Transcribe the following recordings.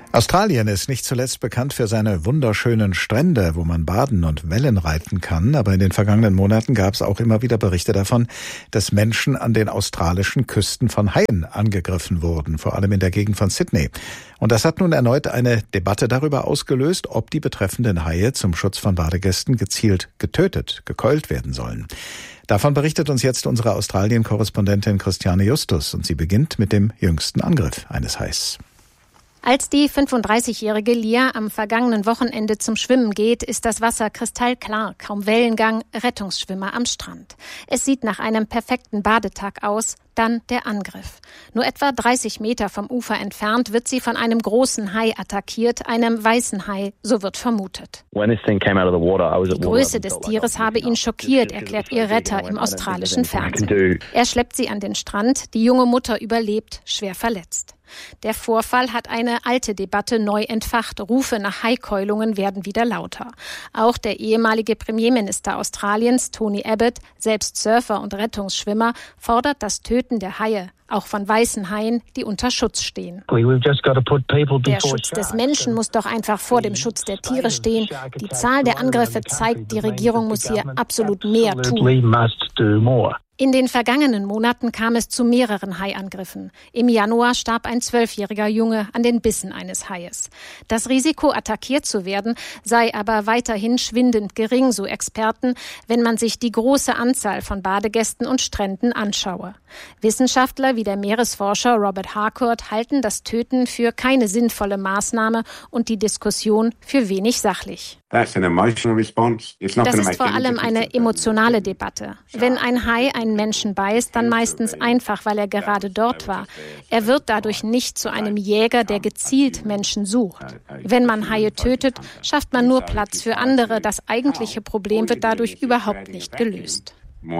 Australien ist nicht zuletzt bekannt für seine wunderschönen Strände, wo man baden und Wellen reiten kann. Aber in den vergangenen Monaten gab es auch immer wieder Berichte davon, dass Menschen an den australischen Küsten von Haien angegriffen wurden, vor allem in der Gegend von Sydney. Und das hat nun erneut eine Debatte darüber ausgelöst, ob die betreffenden Haie zum Schutz von Badegästen gezielt getötet, gekeult werden sollen. Davon berichtet uns jetzt unsere Australien-Korrespondentin Christiane Justus. Und sie beginnt mit dem jüngsten Angriff eines Hais. Als die 35-jährige Lia am vergangenen Wochenende zum Schwimmen geht, ist das Wasser kristallklar, kaum Wellengang, Rettungsschwimmer am Strand. Es sieht nach einem perfekten Badetag aus, dann der Angriff. Nur etwa 30 Meter vom Ufer entfernt wird sie von einem großen Hai attackiert, einem weißen Hai, so wird vermutet. Die Größe des Tieres habe ihn schockiert, erklärt ihr Retter im australischen Fernsehen. Er schleppt sie an den Strand, die junge Mutter überlebt, schwer verletzt. Der Vorfall hat eine alte Debatte neu entfacht. Rufe nach Haikeulungen werden wieder lauter. Auch der ehemalige Premierminister Australiens, Tony Abbott, selbst Surfer und Rettungsschwimmer, fordert das Töten der Haie, auch von weißen Haien, die unter Schutz stehen. Der Schutz des Menschen muss doch einfach vor dem Schutz der Tiere stehen. Die Zahl der Angriffe zeigt, die Regierung muss hier absolut mehr tun. In den vergangenen Monaten kam es zu mehreren Haiangriffen. Im Januar starb ein 12-jähriger Junge an den Bissen eines Haies. Das Risiko, attackiert zu werden, sei aber weiterhin schwindend gering, so Experten, wenn man sich die große Anzahl von Badegästen und Stränden anschaue. Wissenschaftler wie der Meeresforscher Robert Harcourt halten das Töten für keine sinnvolle Maßnahme und die Diskussion für wenig sachlich. Das ist vor allem eine emotionale Debatte. Wenn ein Hai einen Menschen beißt, dann meistens einfach, weil er gerade dort war. Er wird dadurch nicht zu einem Jäger, der gezielt Menschen sucht. Wenn man Haie tötet, schafft man nur Platz für andere. Das eigentliche Problem wird dadurch überhaupt nicht gelöst.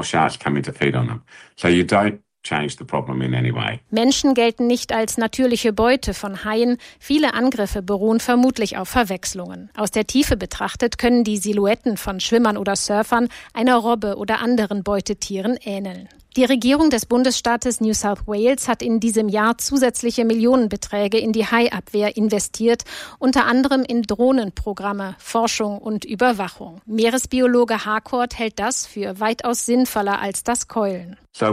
Menschen gelten nicht als natürliche Beute von Haien. Viele Angriffe beruhen vermutlich auf Verwechslungen. Aus der Tiefe betrachtet können die Silhouetten von Schwimmern oder Surfern einer Robbe oder anderen Beutetieren ähneln. Die Regierung des Bundesstaates New South Wales hat in diesem Jahr zusätzliche Millionenbeträge in die Haiabwehr investiert, unter anderem in Drohnenprogramme, Forschung und Überwachung. Meeresbiologe Harcourt hält das für weitaus sinnvoller als das Keulen. Wir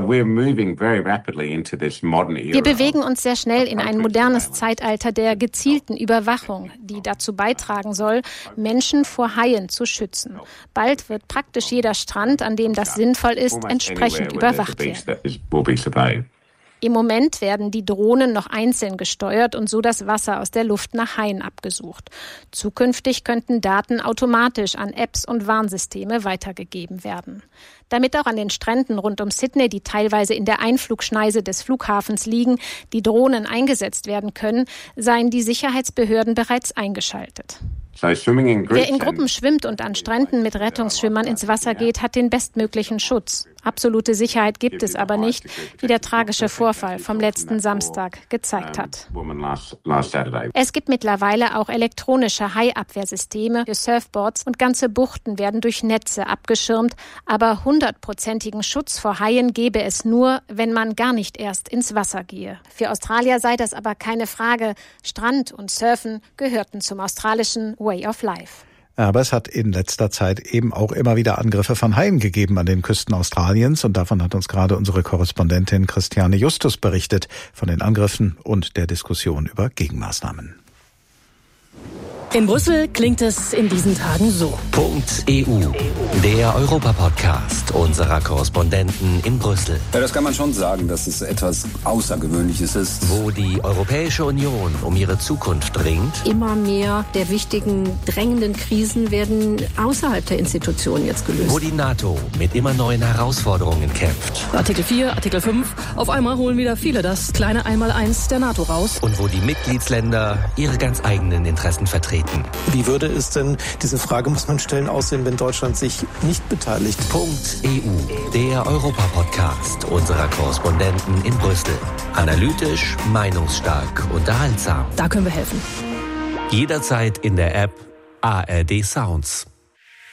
bewegen uns sehr schnell in ein modernes Zeitalter der gezielten Überwachung, die dazu beitragen soll, Menschen vor Haien zu schützen. Bald wird praktisch jeder Strand, an dem das sinnvoll ist, entsprechend überwacht werden. Im Moment werden die Drohnen noch einzeln gesteuert und so das Wasser aus der Luft nach Haien abgesucht. Zukünftig könnten Daten automatisch an Apps und Warnsysteme weitergegeben werden. Damit auch an den Stränden rund um Sydney, die teilweise in der Einflugschneise des Flughafens liegen, die Drohnen eingesetzt werden können, seien die Sicherheitsbehörden bereits eingeschaltet. Wer in Gruppen schwimmt und an Stränden mit Rettungsschwimmern ins Wasser geht, hat den bestmöglichen Schutz. Absolute Sicherheit gibt es aber nicht, wie der tragische Vorfall vom letzten Samstag gezeigt hat. Es gibt mittlerweile auch elektronische Haiabwehrsysteme für Surfboards und ganze Buchten werden durch Netze abgeschirmt, aber 100%igen Schutz vor Haien gäbe es nur, wenn man gar nicht erst ins Wasser gehe. Für Australier sei das aber keine Frage. Strand und Surfen gehörten zum australischen Way of Life. Aber es hat in letzter Zeit eben auch immer wieder Angriffe von Haien gegeben an den Küsten Australiens. Und davon hat uns gerade unsere Korrespondentin Christiane Justus berichtet, von den Angriffen und der Diskussion über Gegenmaßnahmen. In Brüssel klingt es in diesen Tagen so. .eu, der Europa-Podcast unserer Korrespondenten in Brüssel. Ja, das kann man schon sagen, dass es etwas Außergewöhnliches ist. Wo die Europäische Union um ihre Zukunft ringt. Immer mehr der wichtigen, drängenden Krisen werden außerhalb der Institutionen jetzt gelöst. Wo die NATO mit immer neuen Herausforderungen kämpft. Artikel 4, Artikel 5. Auf einmal holen wieder viele das kleine Einmaleins der NATO raus. Und wo die Mitgliedsländer ihre ganz eigenen Interessen vertreten. Wie würde es denn, diese Frage muss man stellen, aussehen, wenn Deutschland sich nicht beteiligt? .eu, der Europa-Podcast unserer Korrespondenten in Brüssel. Analytisch, meinungsstark, unterhaltsam. Da können wir helfen. Jederzeit in der App ARD Sounds.